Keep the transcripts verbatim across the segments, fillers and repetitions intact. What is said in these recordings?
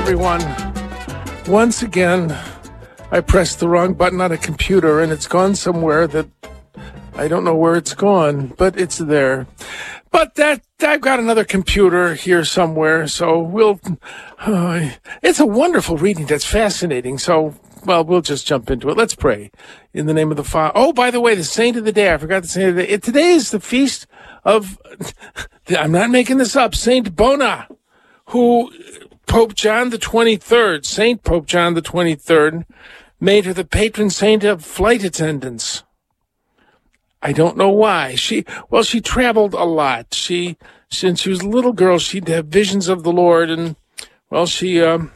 everyone. Once again, I pressed the wrong button on a computer and it's gone somewhere that I don't know where it's gone, but it's there. But that I've got another computer here somewhere, so we'll... Uh, it's a wonderful reading that's fascinating, so, well, we'll just jump into it. Let's pray. In the name of the Father... Oh, by the way, the saint of the day, I forgot the saint of the day. Today is the feast of... I'm not making this up, Saint Bona, who Pope John the twenty-third, Saint Pope John the twenty-third, made her the patron saint of flight attendants. I don't know why. She, well, she traveled a lot. She, since she was a little girl, she'd have visions of the Lord, and, well, she, um,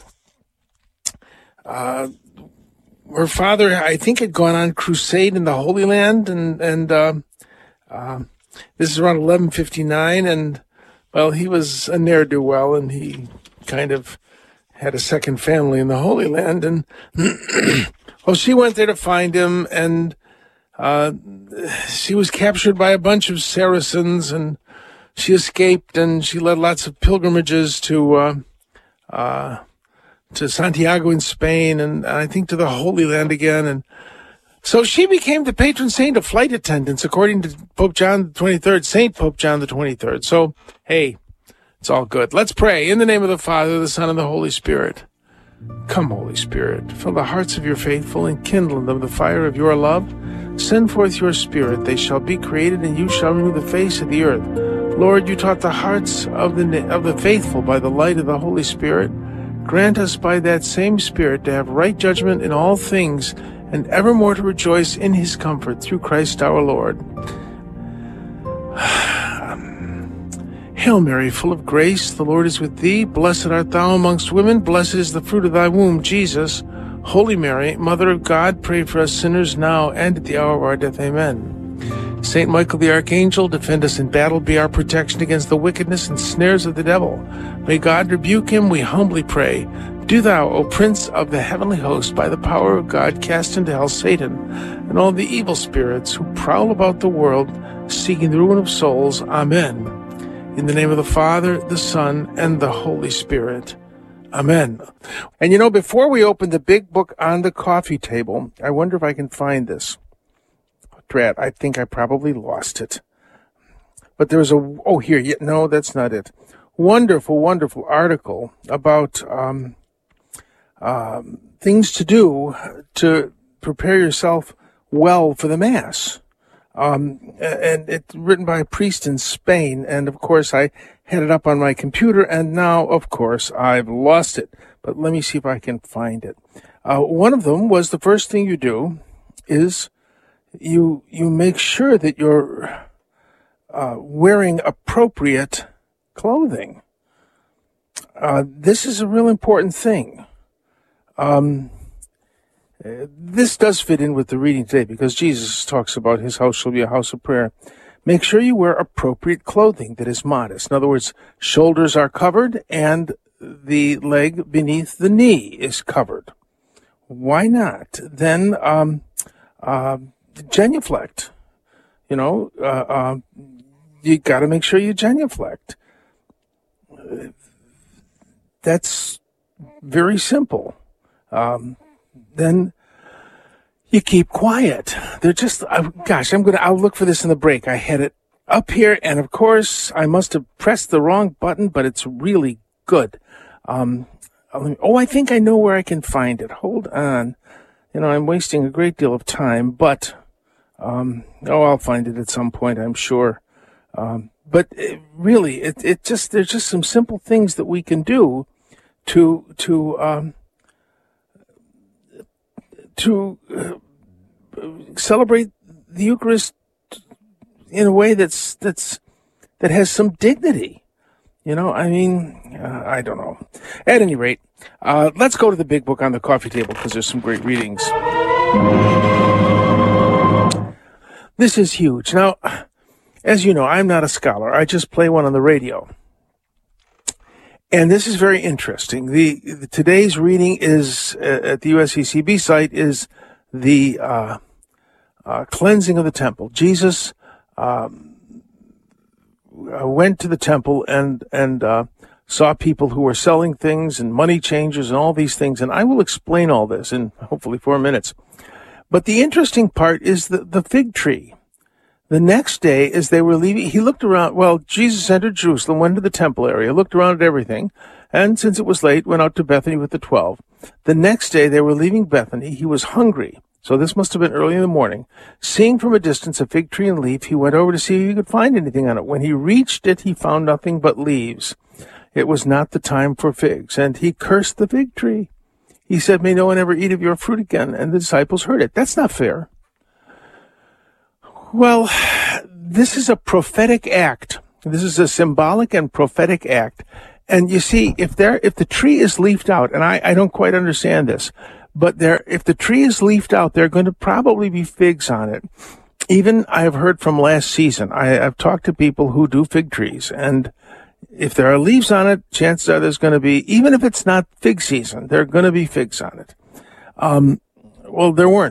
uh, her father, I think, had gone on crusade in the Holy Land, and, and, uh, uh, this is around eleven fifty-nine, and, well, he was a ne'er-do-well, and he kind of had a second family in the Holy Land, and, well, she went there to find him, and, Uh, she was captured by a bunch of Saracens, and she escaped, and she led lots of pilgrimages to, uh, uh, to Santiago in Spain, and I think to the Holy Land again, and so she became the patron saint of flight attendants, according to Pope John the twenty-third, Saint Pope John the twenty-third. So, hey, it's all good. Let's pray. In the name of the Father, the Son, and the Holy Spirit. Come, Holy Spirit, fill the hearts of your faithful and kindle in them the fire of your love. Send forth your Spirit, they shall be created, and you shall renew the face of the earth. Lord, you taught the hearts of the of the faithful by the light of the Holy Spirit. Grant us by that same Spirit to have right judgment in all things, and evermore to rejoice in his comfort through Christ our Lord. Hail Mary, full of grace, the Lord is with thee. Blessed art thou amongst women, blessed is the fruit of thy womb, Jesus. Holy Mary, Mother of God, pray for us sinners now and at the hour of our death. Amen. Saint Michael the Archangel, defend us in battle, be our protection against the wickedness and snares of the devil. May God rebuke him, we humbly pray. Do thou, O Prince of the heavenly host, by the power of God, cast into hell Satan and all the evil spirits who prowl about the world, seeking the ruin of souls. Amen. In the name of the Father, the Son, and the Holy Spirit. Amen. And you know, before we open the big book on the coffee table, I wonder if I can find this. Drat, I think I probably lost it. But there's a, oh, here, yeah, no, that's not it. Wonderful, wonderful article about um, um, things to do to prepare yourself well for the Mass. Um, and it's written by a priest in Spain, and of course I had it up on my computer, and now, of course, I've lost it. But let me see if I can find it. Uh, one of them was the first thing you do is you you make sure that you're uh, wearing appropriate clothing. Uh, this is a real important thing. Um, This does fit in with the reading today because Jesus talks about his house shall be a house of prayer. Make sure you wear appropriate clothing that is modest. In other words, shoulders are covered and the leg beneath the knee is covered. Why not? Then um, uh, genuflect. You know, uh, uh, you got to make sure you genuflect. That's very simple. Um, then you keep quiet. They're just, uh, gosh, I'm going to, I'll look for this in the break. I had it up here, and of course, I must have pressed the wrong button, but it's really good. Um, oh, I think I know where I can find it. Hold on. You know, I'm wasting a great deal of time, but, um, oh, I'll find it at some point, I'm sure. Um, but it, really, it, it just, there's just some simple things that we can do to, to, um, to uh, celebrate the Eucharist in a way that's that's that has some dignity. You know, I mean, uh, I don't know. At any rate, uh, let's go to the big book on the coffee table because there's some great readings. This is huge. Now, as you know, I'm not a scholar. I just play one on the radio. And this is very interesting. The, the today's reading is uh, at the U S C C B site is the uh, uh, cleansing of the temple. Jesus um, went to the temple and and uh, saw people who were selling things and money changers and all these things. And I will explain all this in hopefully four minutes. But the interesting part is the, the fig tree. The next day, as they were leaving, he looked around. Well, Jesus entered Jerusalem, went to the temple area, looked around at everything, and since it was late, went out to Bethany with the twelve. The next day, they were leaving Bethany. He was hungry. So this must have been early in the morning. Seeing from a distance a fig tree and leaf, he went over to see if he could find anything on it. When he reached it, he found nothing but leaves. It was not the time for figs, and he cursed the fig tree. He said, "May no one ever eat of your fruit again." And the disciples heard it. That's not fair. Well, this is a prophetic act. This is a symbolic and prophetic act. And you see, if there, if the tree is leafed out, and I, I don't quite understand this, but there, if the tree is leafed out, there are going to probably be figs on it. Even I have heard from last season, I, I've talked to people who do fig trees, and if there are leaves on it, chances are there's going to be, even if it's not fig season, there are going to be figs on it. Um, well, there weren't.